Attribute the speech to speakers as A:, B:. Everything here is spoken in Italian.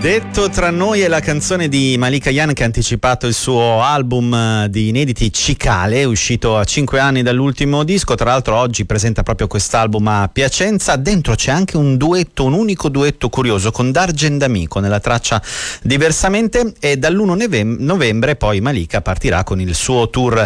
A: Detto tra noi è la canzone di Malika Yan che ha anticipato il suo album di inediti Cicale, uscito a 5 anni dall'ultimo disco. Tra l'altro oggi presenta proprio quest'album a Piacenza. Dentro c'è anche un duetto, un unico duetto curioso con Dargen D'Amico nella traccia Diversamente, e dall'1 novembre poi Malika partirà con il suo tour